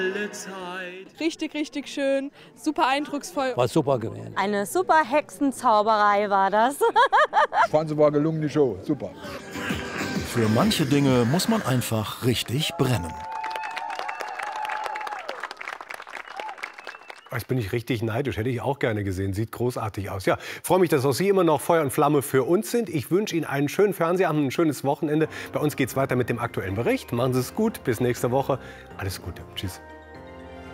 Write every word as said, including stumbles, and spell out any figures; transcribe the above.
Richtig, richtig schön, super eindrucksvoll. War super gewesen. Eine super Hexenzauberei war das. Ich fand, es war gelungene Show, super. Für manche Dinge muss man einfach richtig brennen. Jetzt bin ich richtig neidisch, hätte ich auch gerne gesehen. Sieht großartig aus. Ja, freue mich, dass auch Sie immer noch Feuer und Flamme für uns sind. Ich wünsche Ihnen einen schönen Fernsehabend, ein schönes Wochenende. Bei uns geht es weiter mit dem aktuellen Bericht. Machen Sie es gut, bis nächste Woche. Alles Gute. Tschüss.